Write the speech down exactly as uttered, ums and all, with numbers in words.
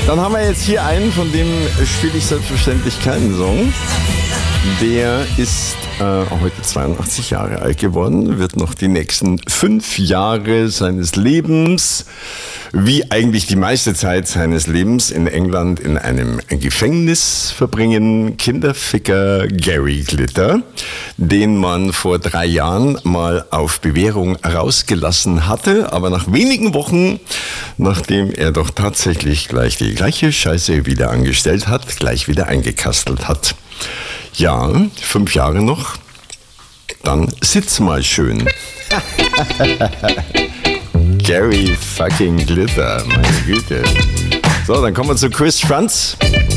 Dann haben wir jetzt hier einen, von dem spiele ich selbstverständlich keinen Song. Der ist äh, heute zweiundachtzig Jahre alt geworden, wird noch die nächsten fünf Jahre seines Lebens, wie eigentlich die meiste Zeit seines Lebens, in England in einem Gefängnis verbringen. Kinderficker Gary Glitter, den man vor drei Jahren mal auf Bewährung rausgelassen hatte, aber nach wenigen Wochen, nachdem er doch tatsächlich gleich die gleiche Scheiße wieder angestellt hat, gleich wieder eingekastelt hat. Ja, fünf Jahre noch, dann sitz mal schön. Gary fucking Glitter, meine Güte. So, dann kommen wir zu Chris Frantz.